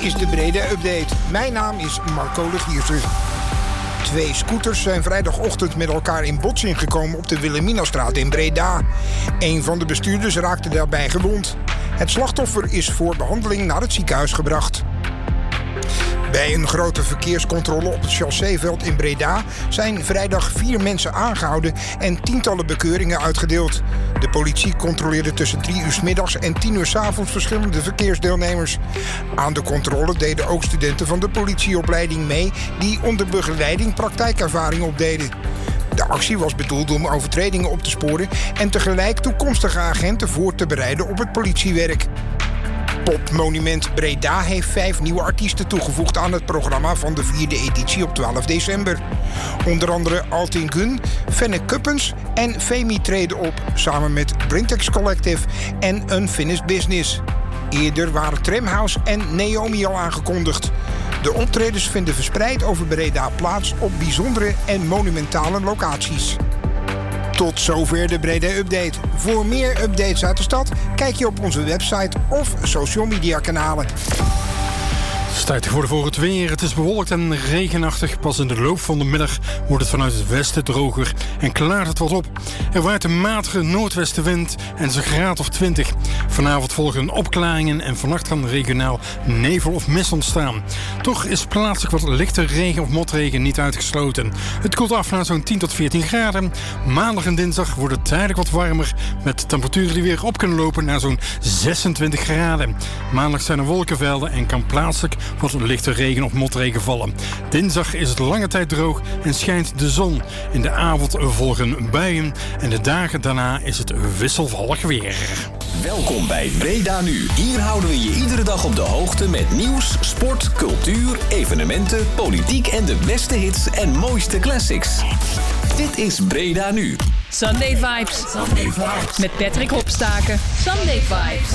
is de Breda Update. Mijn naam is Marco de Gierser. 2 scooters zijn vrijdagochtend met elkaar in botsing gekomen op de Wilhelminastraat in Breda. Een van de bestuurders raakte daarbij gewond. Het slachtoffer is voor behandeling naar het ziekenhuis gebracht. Bij een grote verkeerscontrole op het Chausseeveld in Breda zijn vrijdag 4 mensen aangehouden en tientallen bekeuringen uitgedeeld. De politie controleerde tussen 3 uur 's middags en 10 uur 's avonds verschillende verkeersdeelnemers. Aan de controle deden ook studenten van de politieopleiding mee die onder begeleiding praktijkervaring opdeden. De actie was bedoeld om overtredingen op te sporen en tegelijk toekomstige agenten voor te bereiden op het politiewerk. Popmonument Breda heeft 5 nieuwe artiesten toegevoegd aan het programma van de 4e editie op 12 december. Onder andere Altin Gun, Fenne Kuppens en Femi treden op, samen met Brintex Collective en Unfinished Business. Eerder waren Tramhouse en Naomi al aangekondigd. De optredens vinden verspreid over Breda plaats op bijzondere en monumentale locaties. Tot zover de Breda Update. Voor meer updates uit de stad kijk je op onze website of social media kanalen. Het is tijd voor het weer. Het is bewolkt en regenachtig. Pas in de loop van de middag wordt het vanuit het westen droger en klaart het wat op. Er waait een matige noordwestenwind en het is een graad of 20. Vanavond volgen opklaringen en vannacht kan regionaal nevel of mist ontstaan. Toch is plaatselijk wat lichte regen of motregen niet uitgesloten. Het koelt af naar zo'n 10 tot 14 graden. Maandag en dinsdag wordt het tijdelijk wat warmer met temperaturen die weer op kunnen lopen naar zo'n 26 graden. Maandag zijn er wolkenvelden en kan plaatselijk wat lichte regen of motregen vallen. Dinsdag is het lange tijd droog en schijnt de zon. In de avond volgen buien en de dagen daarna is het wisselvallig weer. Welkom bij Breda Nu. Hier houden we je iedere dag op de hoogte met nieuws, sport, cultuur, evenementen, politiek en de beste hits en mooiste classics. Dit is Breda Nu. Sunday Vibes. Met Patrick Hopstaken. Sunday Vibes.